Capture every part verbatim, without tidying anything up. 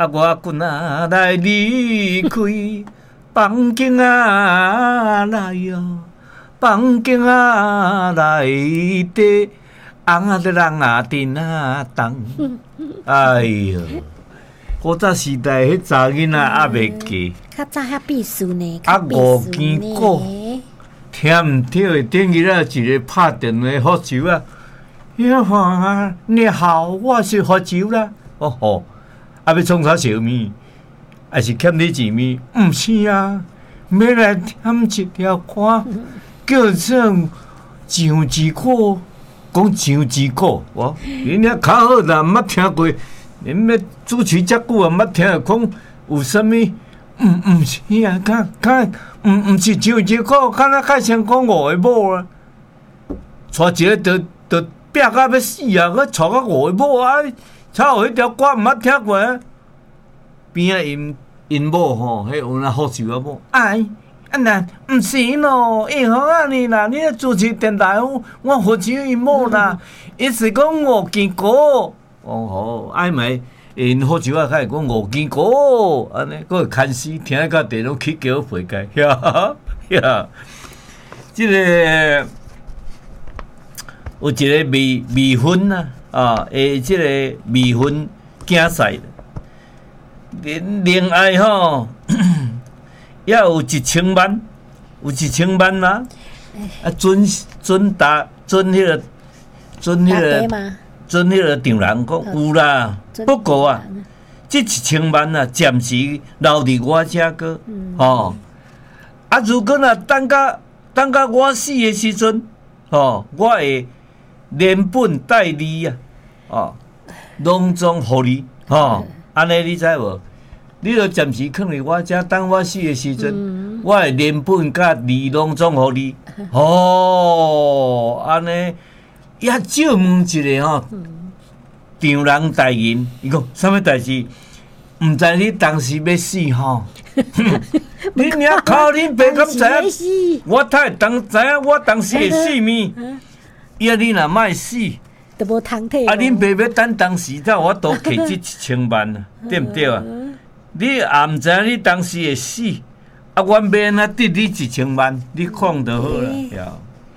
啊，我棍仔来离开，放镜仔来哟，放镜仔来底，红啊的人啊阵啊动，哎哟，古早时代迄查囡仔还袂记， 较早遐必须呢， 啊五更鼓，听毋到的，顶日啊一个拍电话福州啊，呀哈，你好，我是福州啦，哦吼。啊！要创啥小物，还是欠你钱物？毋是啊，要来添一条歌，叫做上之歌，讲上之歌。我恁遐较好啦，毋捌听过。恁要主持遮久啊，毋捌听讲有啥物？毋毋是啊，较较毋毋是上之歌，敢若较像讲五个某啊。带一个着着逼到要死啊！佮带到五个某啊！操！迄条歌毋捌听过啊！边仔因因某吼，迄有那福州啊某，哎，啊那毋是咯，因好啊你啦，你咧主持电台，我福州因某啦，伊是讲五更歌，哦吼，哎咪因福州啊，较会讲五更歌，安尼，佫会牵丝，听到地拢起叫陪解，呀呀，即个有一个未未婚啊。啊，诶，即、这个未婚竞赛，另另外吼，也有一千万，有一千万啦、啊，啊，准准达准迄、那个准迄、那个准迄个场人讲有啦，不过啊，这一千万啊，暂时留伫我遮个，吼、哦，啊，如果若等到等到我死的时阵，吼、哦，我会。连本带利啊，哦，拢总互你，吼，安尼你知无？你著暂时囥伫我遮，等我死的时阵，嗯、我会连本甲利拢总互你，哦，安尼也少问一个吼，丈人大人，伊讲啥物代志？毋知你当时要死吼？你娘靠恁爸敢知影？我太当知影，我当时会死咪？呀，你若莫死， 都无通体。 啊，恁爸要等当时才我多摕这一千万啊，对毋对啊？你也毋知影你当时会死，啊，我要安怎得你一千万？你讲就好啦，晓。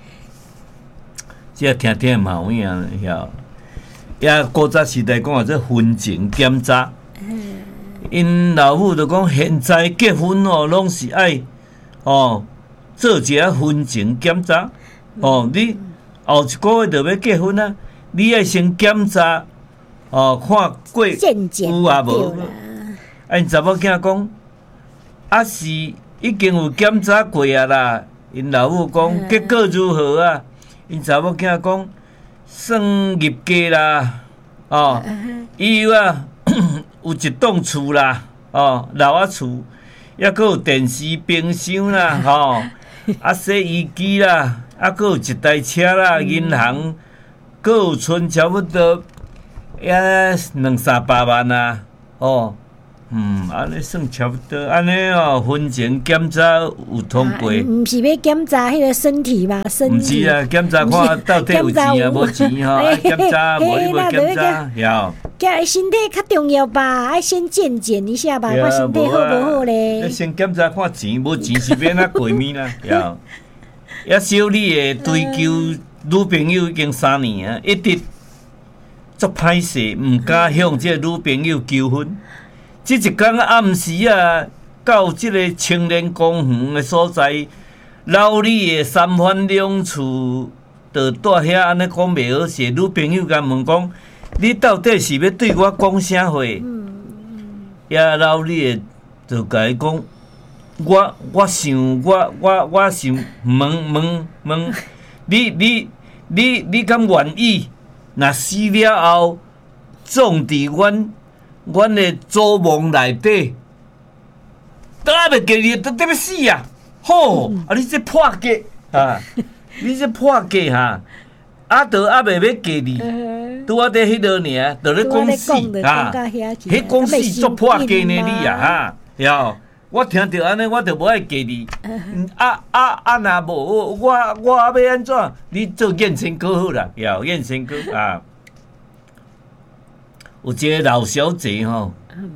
这听听嘛有影，晓。也古早时代讲啊，这婚前检查，因老母就讲，现在结婚哦，拢是爱哦做一下婚前检查，哦你。后一个月就要结婚啊！你爱先检查，哦，看过有啊无？啊，因查某囝讲，啊是已经有检查过啊啦。因老母讲，结果如何啊？因查某囝讲，算入家啦，哦，伊有啊，有一栋厝啦，哦，老啊厝，抑佫有电视、冰箱啦，吼，啊洗衣机啦。啊，佫有一台车啦，银行佫有存差不多也两三百万啊，哦，嗯，安尼算差不多，安尼哦，婚前检查有通过。 毋、啊、是要检查迄个身体嘛？身体。 毋是啊，检查看到底有钱啊，无钱吼，爱检查，无你无检查，晓。 甲身体较重要吧，爱先健检一下吧，看身体好无好咧。 要先检查看钱，无钱是要哪过面啦，晓。也小李的追求女朋友已经三年啊，一直足歹势，毋敢向这个女朋友求婚。即一天暗时啊，到即个青年公园的所在，老李的三番两次就住遐安尼讲袂好势。女朋友甲问讲：你到底是要对我讲啥话？也老李的就甲伊讲。我我想我我我想问问问你你你你敢愿意？若死了后，葬伫阮阮的祖墓内底，倒袂记你，都得要死啊！吼、嗯，啊你这破格啊！你这破格哈！啊，都还袂要记你，拄啊伫迄落尔，就咧讲死啊！迄讲死足破格呢你啊哈！晓。我听到安尼，我就无爱记你。啊啊啊！若无我我要安怎？你做验身哥好啦，要验身哥啊。有一个老小姐吼，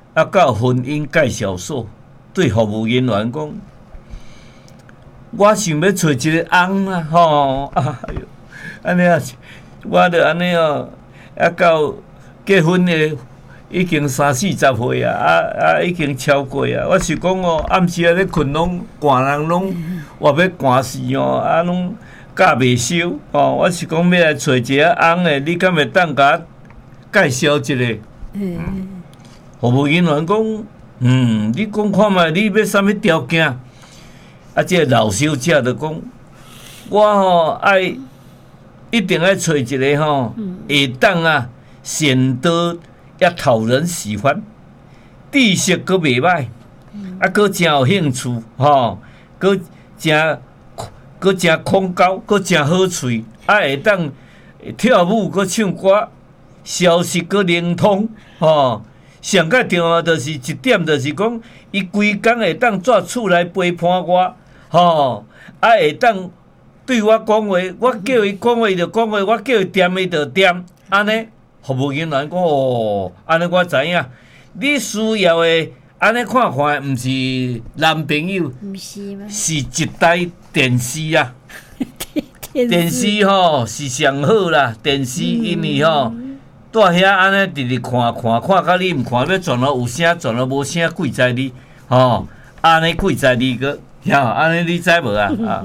啊，到婚姻介绍所对服务人员讲，我想要找一个翁啊，吼，哎哟，安尼啊，我着安尼哦，啊到结婚的已经三四十岁啊，啊啊已经超过啊。我是讲哦，暗时啊咧困拢寒人拢活要寒死哦，啊拢教袂收哦。我是讲要来找一个翁的，你敢会当甲介绍一个？嗯，服务人员讲，嗯，你讲看觅，你要啥物条件？啊，这个老小姐就讲，我吼爱一定要找一个吼，会当啊，贤德也讨人喜欢，知识阁袂歹，啊，阁真有兴趣吼，阁真阁真恐高，阁真好喙，啊，会当跳舞阁唱歌，消息阁灵通吼。上较重要就是一点，就是讲，伊规工会当抓厝来陪伴我，吼，啊会当对我讲话，我叫伊讲话伊就讲话，我叫伊点伊就点，安尼服务人员讲哦，安尼我知影，你需要的安尼看看，毋是男朋友， 毋是吗？ 是一台电视啊，电视视吼是上好啦，电视因为吼。住遐安尼直直看看看，甲你毋看，要转到有声，转到无声，贵在你吼，安尼贵在你个，呀，安尼你知无啊？啊，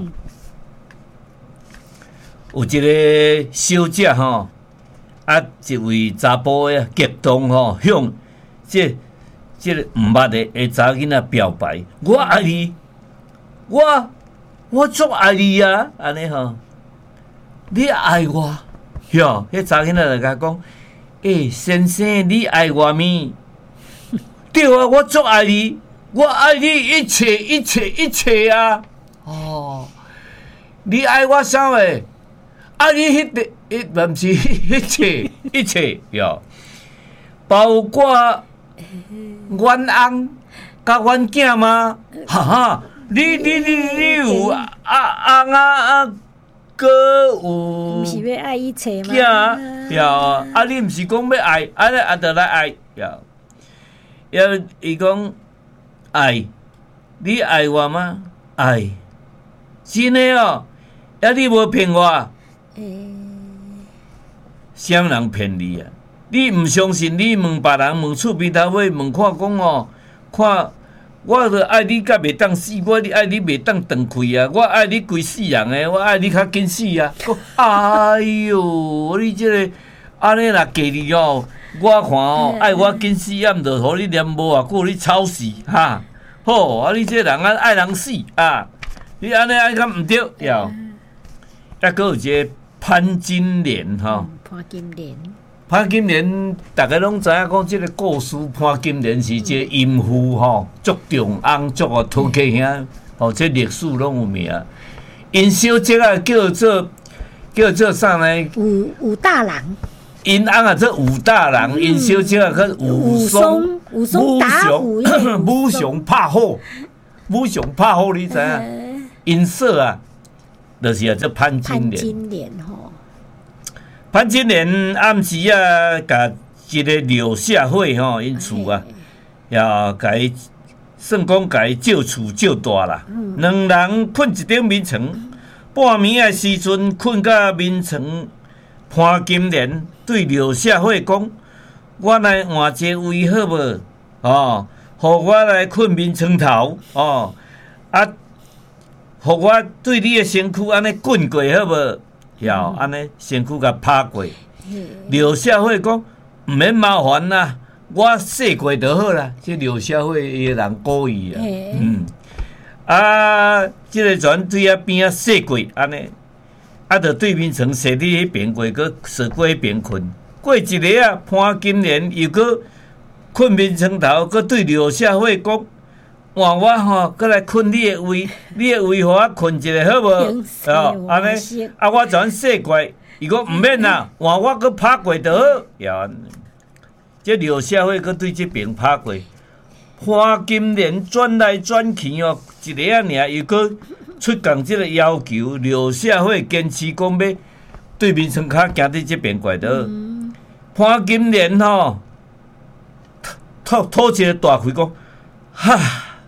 有一个小姐吼，啊，一位查甫诶激动吼，向即即个毋捌诶诶查囡仔表白，我爱你，我我足爱你啊，安尼吼，你爱我，哟，迄查囡仔就甲讲。诶、欸，先生，你爱我咪？对啊，我足爱你，我爱你一切一切一切啊！哦，你爱我啥物？爱你迄个，迄毋是一切一切哟，包括阮翁甲阮囝吗？哈哈，你你你你有啊翁啊啊！阁有， 毋是要爱一切吗？ 囝，呀，啊，你毋是讲要爱，安尼啊，得来爱，呀，要伊讲爱，你爱我吗？爱，真诶哦，呀，你无骗我， 诶， 啥人骗你啊？你毋相信，你问别人，问厝边头尾，问看讲哦，看。我著爱你，甲袂当死；我爱你，袂当断开啊！我爱你规世人诶，我爱你较紧死啊！哎哟，你即、這个安尼若家己哦，我看哦，爱我紧死啊，毋着互你念无偌久，你吵死哈！好啊，你即个人啊，爱人死啊！你安尼爱敢毋对？要，抑阁有一个潘金莲吼， 潘金莲。 潘金莲，大家拢知影讲，即个故事潘金莲是一个淫妇吼，足重翁足哦讨客兄，吼，这历史拢有名。因小姐啊叫做叫做啥呢？ 武武大郎。 因翁啊做武大郎，因小姐啊叫武松。 武松打虎， 武松拍虎，武松拍虎，你知影？因嫂啊，就是啊，这潘金莲。 潘金莲吼。 潘金莲暗时啊，甲一个刘社会吼，因厝啊，也甲伊算讲甲伊借厝借大啦。嗯、两人困一顶眠床，半暝诶时阵困到眠床，潘金莲对刘社会讲：“我来换一个位好无？哦，互我来困眠床头哦，啊，互我对你诶身躯安尼滚过好无？”要安尼身躯甲拍过，刘社会讲毋免麻烦啦，我洗过就好啦。这刘社会伊个人故意啊，嗯，啊，即、這个船对啊边啊洗过安尼，啊，着对面床洗伫迄边过，佮坐过迄边困。过一日啊，潘金莲又佮困面床头，佮对刘社会讲。换我吼，过来困你的位，你的位互我困一下好无？哦，安尼，啊，我全洗过，伊讲毋免啦，换我搁拍过就好。呀，这刘社会搁对这边拍过，潘金莲转来转去哦，一个啊尔，又搁出讲这个要求，刘社会坚持讲要对面床骹行伫这边过就好。潘金莲吼。 吐吐一个大气讲，哈，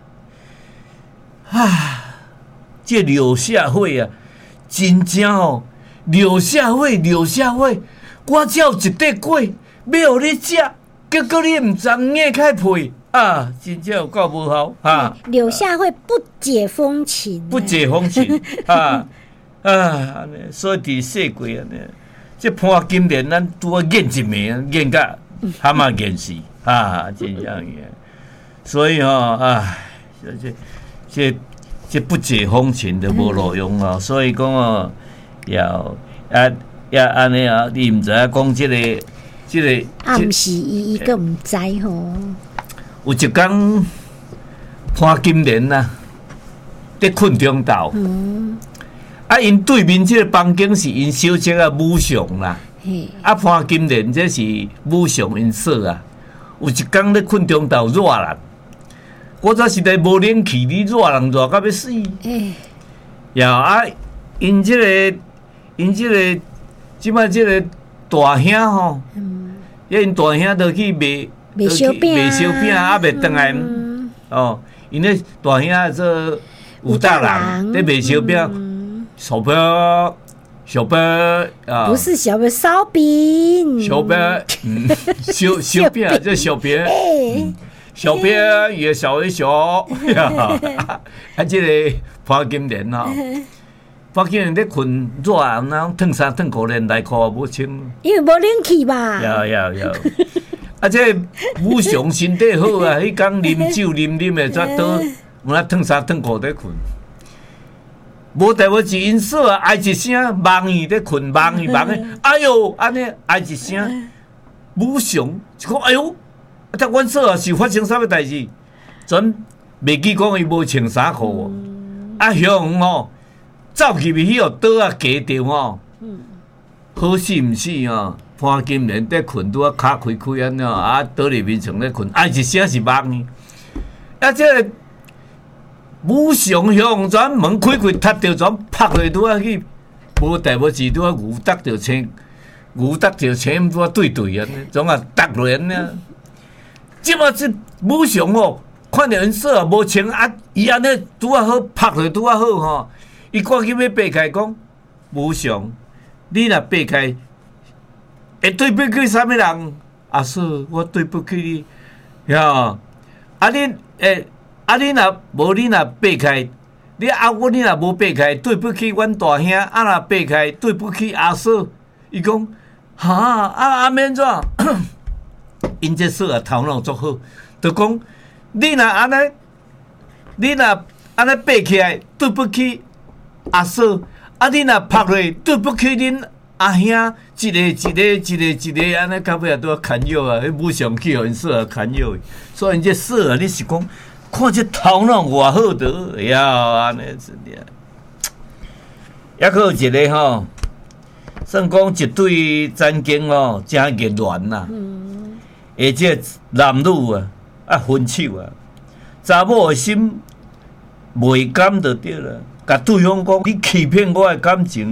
哈，这刘社会啊，真正哦，刘社会，刘社会，我只有一块粿要互你食，结果你毋知硬开屁啊，真正有够无效啊！ 柳下惠不解风情， 不解风情啊啊！安尼，所以伫世界安尼，这潘金莲咱拄啊演一暝，演甲蛤蟆演死啊，真正样。所以哦，唉，这这这不解风情的无路用哦。所以讲哦，要啊要安尼啊，你毋知影讲这个这个。 暗时伊伊个毋知吼。 有一天，潘金莲呐，伫困中昼，嗯、啊，因对面即个房间是因小姐啊母上啦，啊，潘金莲这是母上因嫂啊。有一天咧困中昼热人，我则是咧无冷气，你热人热到要死。呀啊，因即、這个因即个即摆即个大兄吼，嗯、因大兄都去卖。卖烧饼，卖烧饼啊，袂转来哦。因咧大兄做武大人，咧卖烧饼，小饼、小饼啊， 不是小饼，烧饼， 小饼，嗯，烧烧饼这小饼，小饼也小一小，啊，这个潘金莲吼，潘金莲咧困热啊，那脱衫脱裤连内裤也无穿， 因为无冷气吧？ 有有有。啊！这武雄身体好啊，迄天啉酒啉啉的，怎倒有那脱衫脱裤在困？无代无志因嫂啊，哀一声，梦伊在困，梦伊梦的，哎哟，安尼哀一声，武雄就讲哎哟，啊！但阮嫂啊是发生啥物代志？全袂记讲伊无穿衫裤，啊向吼走入去迄个倒啊夹着吼，好死毋死哦！潘金莲在困，拄啊脚开开安怎啊，倒入面床咧困，啊一声是梦呢。啊，这个武雄向转门开开，踢着转拍落拄啊去，无代无志拄啊牛搭着青，牛搭着青拄啊对对安尼，总啊搭落安尼。即马这武雄哦，看到因嫂啊无穿啊，伊安尼拄啊好拍落拄啊好吼，伊赶紧要爬开讲，武雄，你若爬开。会对不起啥物人？阿嫂，我对不起你，呀！啊你诶，啊你若无你若爬开，你啊我你若无爬开，对不起阮大兄，啊若爬开，对不起阿嫂。伊讲，哈啊啊免怎？因这嫂啊头脑足好，就讲你若安尼，你若安尼爬起来，对不起阿嫂，啊你若拍落，对不起恁。阿兄，一个一个一个一个安尼，到尾也都要砍药啊！迄武雄去互因嫂啊砍药，所以因这嫂啊，你是讲看这头脑偌好得呀？安尼是的。抑佫有一个吼，算讲一对战经哦，真热恋呐。嗯。而且男女啊，啊分手啊，查某的心袂甘就对了，甲对方讲你欺骗我的感情。